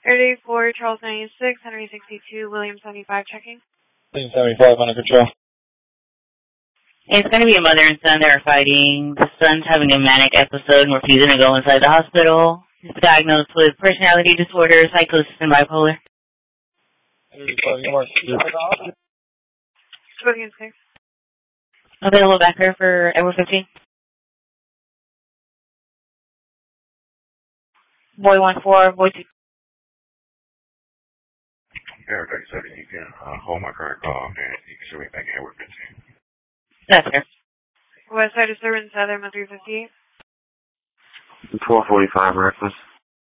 34, Charles 96, Henry 62, William 75, checking. William 75, under control. It's going to be a mother and son that are fighting. The son's having a manic episode and refusing to go inside the hospital. He's diagnosed with personality disorder, psychosis, and bipolar. William 6. Available back there for Edward 15. Boy 1-4, boy 2. Eric 37, you can hold my current call and you can show me back at Edward 15. That's fair. West side disturbance, Southern 358. 1245, reckless.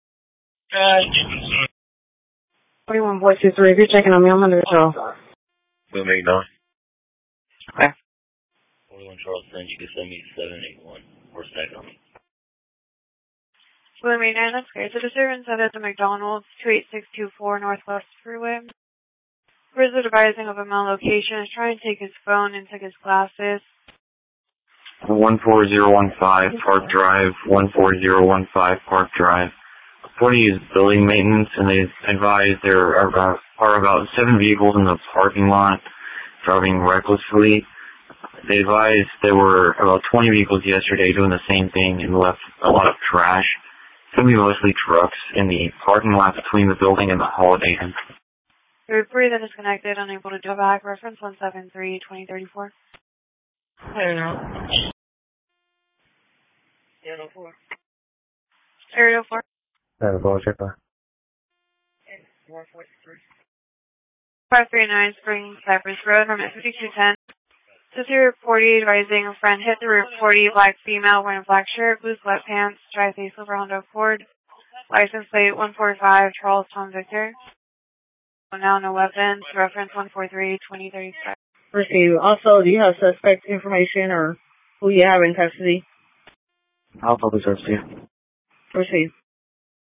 41, boy 2-3, if you're checking on me, I'm under control. William 89. Okay. 41 Charles Friend, you can send me 781 or stack on me. William 89, that's great. So disturbance at the McDonald's, 28624 Northwest Freeway. Visit advising of a male location is trying to take his phone and took his glasses. 14015 Park Drive, 14015 Park Drive. Reporting is building maintenance, and they advise there are about 7 vehicles in the parking lot driving recklessly. They advised there were about 20 vehicles yesterday doing the same thing and left a lot of trash. It's going to be mostly trucks in the parking lot between the building and the Holiday Inn. The report that disconnected, unable to go back. Reference 173-2034. Area 4. check that. 539 Spring Cypress Road from 5210. City reported advising a friend hit the Route 40 black female wearing a black shirt, blue sweatpants, tri-face silver Honda Accord, license plate 145 Charles Tom Victor. Now no weapons. Reference 143-2035. Receive. Also, do you have suspect information or who you have in custody? I'll probably search you. Receive.